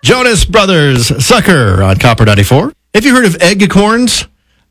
Jonas Brothers, Sucker on Copper 94. Have you heard of Eggcorns?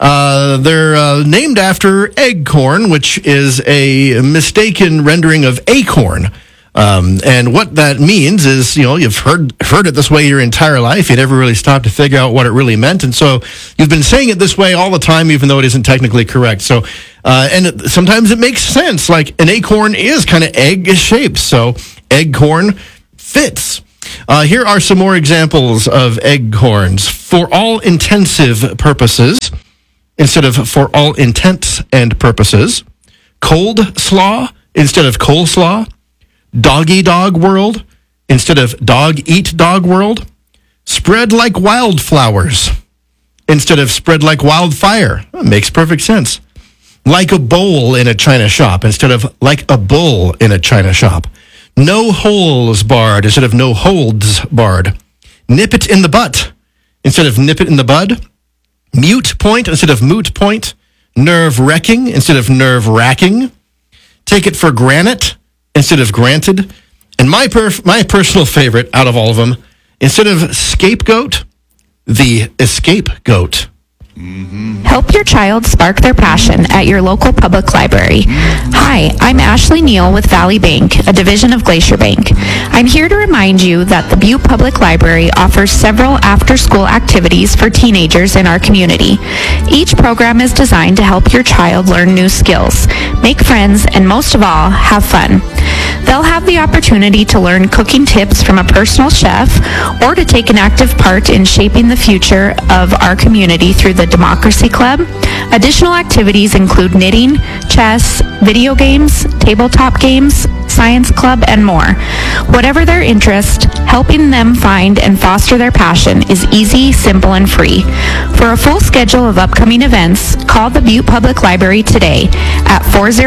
They're named after Eggcorn, which is a mistaken rendering of acorn. And what that means is, you've heard it this way your entire life. You never really stopped to figure out what it really meant. And so you've been saying it this way all the time, even though it isn't technically correct. So, sometimes it makes sense. Like an acorn is kind of egg-shaped. So Eggcorn fits. Here are some more examples of Eggcorns. For all intensive purposes, instead of for all intents and purposes. Cold slaw instead of coleslaw. Doggy dog world instead of dog eat dog world. Spread like wildflowers instead of spread like wildfire. That makes perfect sense. Like a bowl in a china shop instead of like a bull in a china shop. No holes barred instead of no holds barred. Nip it in the butt instead of nip it in the bud. Mute point instead of moot point. Nerve-wrecking instead of nerve-wracking. Take it for granite instead of granted. And my personal favorite out of all of them, instead of scapegoat, the escape goat. Help your child spark their passion at your local public library. Hi, I'm Ashley Neal with Valley Bank, a division of Glacier Bank. I'm here to remind you that the Butte Public Library offers several after-school activities for teenagers in our community. Each program is designed to help your child learn new skills, make friends, and most of all, have fun. They'll have the opportunity to learn cooking tips from a personal chef or to take an active part in shaping the future of our community through the Democracy Club. Additional activities include knitting, chess, video games, tabletop games, science club, and more. Whatever their interest, helping them find and foster their passion is easy, simple, and free. For a full schedule of upcoming events, call the Butte Public Library today at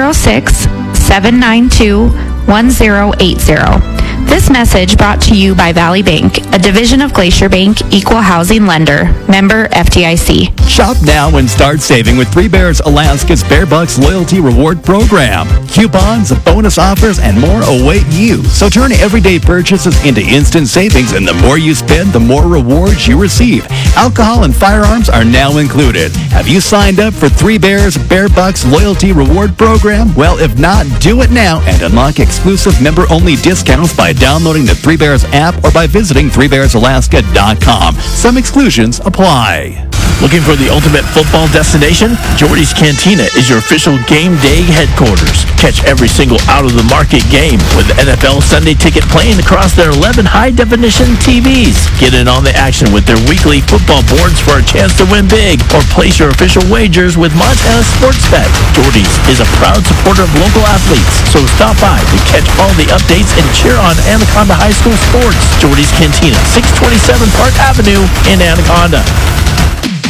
406-792-1080. This message brought to you by Valley Bank, a division of Glacier Bank, equal housing lender, member FDIC. Shop now and start saving with Three Bears Alaska's Bear Bucks Loyalty Reward Program. Coupons, bonus offers, and more await you. So turn everyday purchases into instant savings, and the more you spend, the more rewards you receive. Alcohol and firearms are now included. Have you signed up for Three Bears Bear Bucks Loyalty Reward Program? Well, if not, do it now and unlock exclusive member-only discounts by downloading the Three Bears app or by visiting threebearsalaska.com. Some exclusions apply. Looking for the ultimate football destination? Jordy's Cantina is your official game day headquarters. Catch every single out-of-the-market game with NFL Sunday Ticket playing across their 11 high-definition TVs. Get in on the action with their weekly football boards for a chance to win big, or place your official wagers with Montana Sportsbet. Jordy's is a proud supporter of local athletes, so stop by to catch all the updates and cheer on Anaconda High School sports. Jordy's Cantina, 627 Park Avenue in Anaconda.